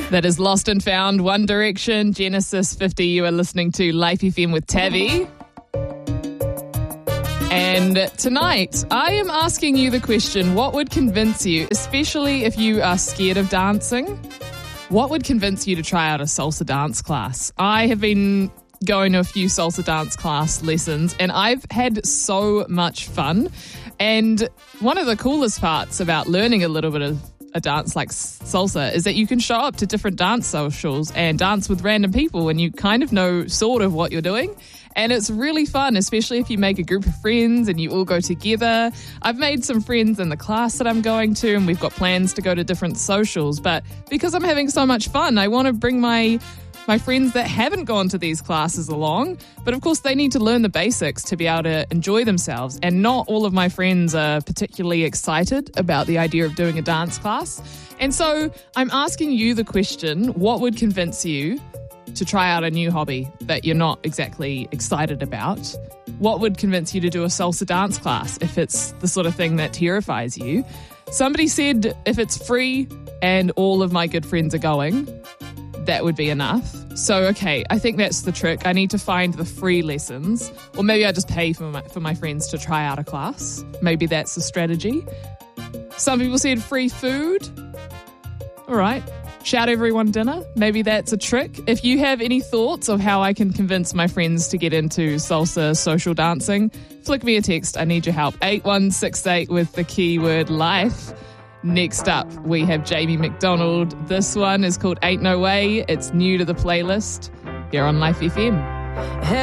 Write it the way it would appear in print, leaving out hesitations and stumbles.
That is Lost and Found, One Direction, Genesis 50. You are listening to Life FM with Tabby. And tonight, I am asking you the question, what would convince you, especially if you are scared of dancing, what would convince you to try out a salsa dance class? I have been going to a few salsa dance class lessons and I've had so much fun. And one of the coolest parts about learning a little bit of a dance like salsa is that you can show up to different dance socials and dance with random people and you kind of know sort of what you're doing. And it's really fun, especially if you make a group of friends and you all go together. I've made some friends in the class that I'm going to and we've got plans to go to different socials. But because I'm having so much fun, I want to bring my friends that haven't gone to these classes along. But of course, they need to learn the basics to be able to enjoy themselves. And not all of my friends are particularly excited about the idea of doing a dance class. And so I'm asking you the question, what would convince you to try out a new hobby that you're not exactly excited about? What would convince you to do a salsa dance class if it's the sort of thing that terrifies you? Somebody said if it's free and all of my good friends are going, that would be enough. So, okay, I think that's the trick. I need to find the free lessons, or maybe I just pay for my friends to try out a class. Maybe that's the strategy. Some people said free food. All right. Shout everyone dinner. Maybe that's a trick. If you have any thoughts of how I can convince my friends to get into salsa social dancing, flick me a text. I need your help. 8168 with the keyword life. Next up, we have Jamie McDonald. This one is called Ain't No Way. It's new to the playlist here on Life FM.